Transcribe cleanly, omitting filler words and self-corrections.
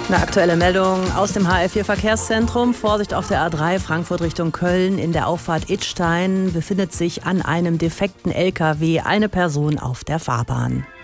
Eine aktuelle Meldung aus dem HR4-Verkehrszentrum. Vorsicht auf der A3 Frankfurt Richtung Köln. In der Auffahrt Idstein befindet sich an einem defekten LKW eine Person auf der Fahrbahn.